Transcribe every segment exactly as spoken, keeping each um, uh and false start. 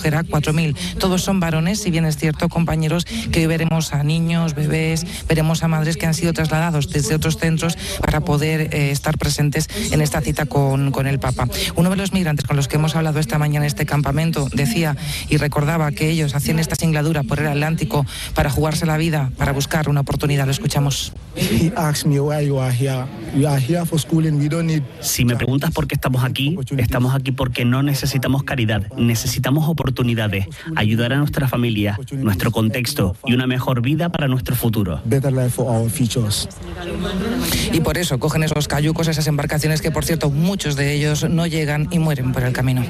acogerá cuatro mil. Todos son varones, si bien es cierto, compañeros, que hoy veremos a niños, bebés, veremos a madres que han sido trasladados desde otros centros para poder eh, estar presentes en esta cita con, con el Papa. Uno de los migrantes con los que hemos hablado esta mañana en este campamento decía y recordaba que ellos hacían esta singladura por el Atlántico para jugarse la vida, para buscar una oportunidad. Lo escuchamos. Si me preguntas por qué estamos aquí, estamos aquí porque no necesitamos caridad, necesitamos oportunidades, ayudar a nuestra familia, nuestro contexto y una mejor vida para nuestro futuro. Y por eso cogen esos cayucos, esas embarcaciones que, por cierto, muchos de ellos no llegan y mueren por el camino.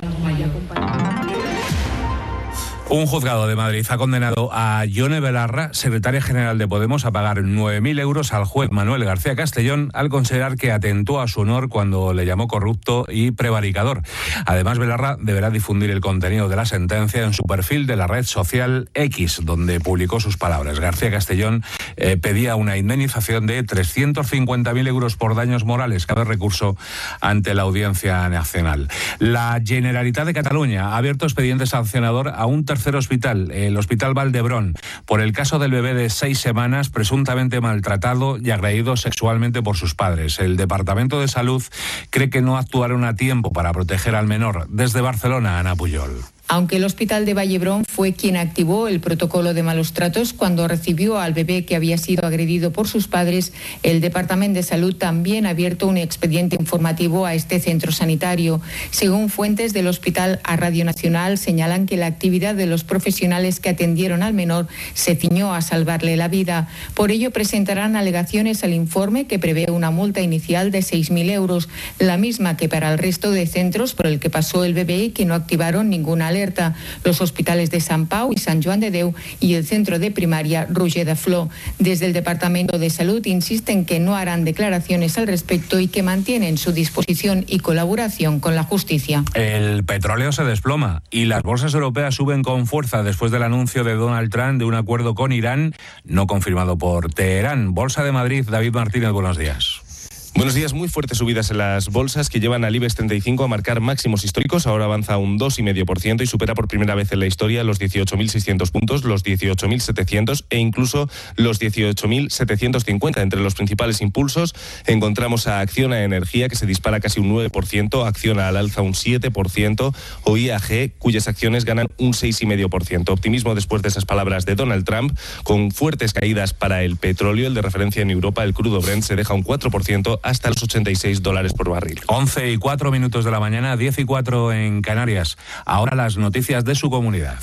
Un juzgado de Madrid ha condenado a Yone Belarra, secretaria general de Podemos, a pagar nueve mil euros al juez Manuel García Castellón al considerar que atentó a su honor cuando le llamó corrupto y prevaricador. Además, Belarra deberá difundir el contenido de la sentencia en su perfil de la red social X, donde publicó sus palabras. García Castellón eh, pedía una indemnización de trescientos cincuenta mil euros por daños morales, cabe recurso ante la Audiencia Nacional. La Generalitat de Cataluña ha abierto expediente sancionador a un tercer hospital, el Hospital Valdebrón, por el caso del bebé de seis semanas presuntamente maltratado y agredido sexualmente por sus padres. El Departamento de Salud cree que no actuaron a tiempo para proteger al menor. Desde Barcelona, Ana Pujol. Aunque el Hospital de Vallebrón fue quien activó el protocolo de malos tratos cuando recibió al bebé que había sido agredido por sus padres, el Departamento de Salud también ha abierto un expediente informativo a este centro sanitario. Según fuentes del hospital a Radio Nacional, señalan que la actividad de los profesionales que atendieron al menor se ciñó a salvarle la vida. Por ello presentarán alegaciones al informe, que prevé una multa inicial de seis mil euros, la misma que para el resto de centros por el que pasó el bebé y que no activaron ninguna alerta. Los hospitales de Sant Pau y Sant Joan de Déu y el centro de primaria Roger de Flor. Desde el Departamento de Salud insisten que no harán declaraciones al respecto y que mantienen su disposición y colaboración con la justicia. El petróleo se desploma y las bolsas europeas suben con fuerza después del anuncio de Donald Trump de un acuerdo con Irán no confirmado por Teherán. Bolsa de Madrid, David Martínez, buenos días. Buenos días. Muy fuertes subidas en las bolsas que llevan al IBEX treinta y cinco a marcar máximos históricos. Ahora avanza un dos coma cinco por ciento y supera por primera vez en la historia los dieciocho mil seiscientos puntos, los dieciocho mil setecientos e incluso los dieciocho mil setecientos cincuenta. Entre los principales impulsos encontramos a Acciona Energía, que se dispara casi un nueve por ciento, Acciona al alza un siete por ciento o I A G, cuyas acciones ganan un seis coma cinco por ciento. Optimismo después de esas palabras de Donald Trump, con fuertes caídas para el petróleo. El de referencia en Europa, el crudo Brent, se deja un cuatro por ciento hasta los ochenta y seis dólares por barril. once y cuatro minutos de la mañana, diez y cuatro en Canarias. Ahora las noticias de su comunidad.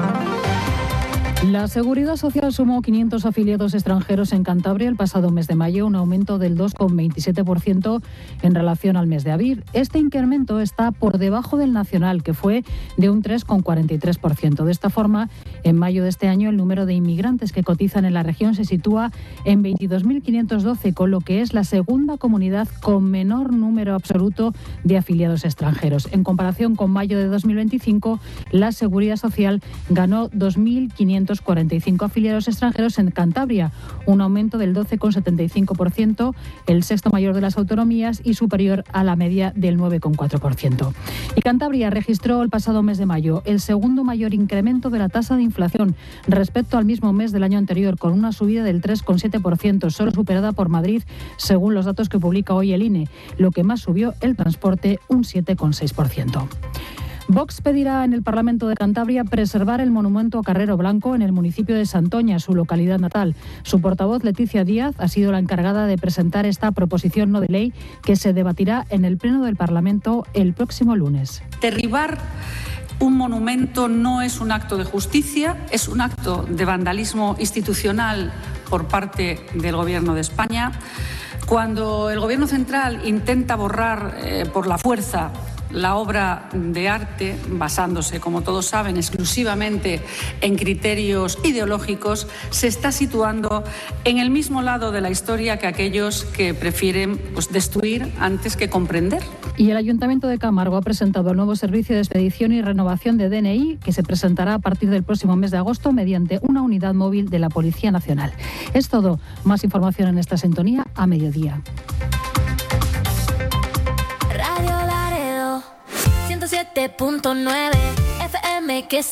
La Seguridad Social sumó quinientos afiliados extranjeros en Cantabria el pasado mes de mayo, un aumento del dos coma veintisiete por ciento en relación al mes de abril. Este incremento está por debajo del nacional, que fue de un tres coma cuarenta y tres por ciento. De esta forma, en mayo de este año, el número de inmigrantes que cotizan en la región se sitúa en veintidós mil quinientos doce, con lo que es la segunda comunidad con menor número absoluto de afiliados extranjeros. En comparación con mayo de dos mil veinticinco, la Seguridad Social ganó dos mil quinientos cuarenta y cinco afiliados extranjeros en Cantabria, un aumento del doce coma setenta y cinco por ciento, el sexto mayor de las autonomías y superior a la media del nueve coma cuatro por ciento. Y Cantabria registró el pasado mes de mayo el segundo mayor incremento de la tasa de inflación respecto al mismo mes del año anterior, con una subida del tres coma siete por ciento, solo superada por Madrid, según los datos que publica hoy el I N E. Lo que más subió el transporte, un siete coma seis por ciento. Vox pedirá en el Parlamento de Cantabria preservar el monumento a Carrero Blanco en el municipio de Santoña, su localidad natal. Su portavoz, Leticia Díaz, ha sido la encargada de presentar esta proposición no de ley, que se debatirá en el Pleno del Parlamento el próximo lunes. Derribar un monumento no es un acto de justicia, es un acto de vandalismo institucional por parte del Gobierno de España. Cuando el Gobierno central intenta borrar eh, por la fuerza la obra de arte, basándose, como todos saben, exclusivamente en criterios ideológicos, se está situando en el mismo lado de la historia que aquellos que prefieren pues, destruir antes que comprender. Y el Ayuntamiento de Camargo ha presentado el nuevo servicio de expedición y renovación de D N I, que se presentará a partir del próximo mes de agosto mediante una unidad móvil de la Policía Nacional. Es todo. Más información en esta sintonía a mediodía. ciento siete punto nueve F M que